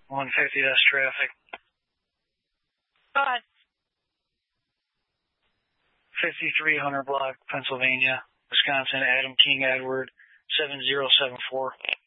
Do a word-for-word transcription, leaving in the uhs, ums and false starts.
one fifty, that's traffic. Go ahead. fifty-three hundred block, Pennsylvania, Wisconsin, Adam King Edward, seven zero seven four.